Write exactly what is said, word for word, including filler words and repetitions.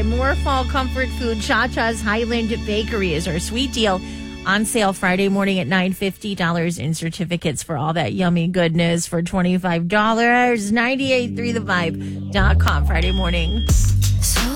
more fall comfort food. Cha-Cha's Highland Bakery is our sweet deal. On sale Friday morning at nine fifty dollars in certificates for all that yummy goodness for twenty-five dollars. ninety-eight point three the vibe dot com Friday morning.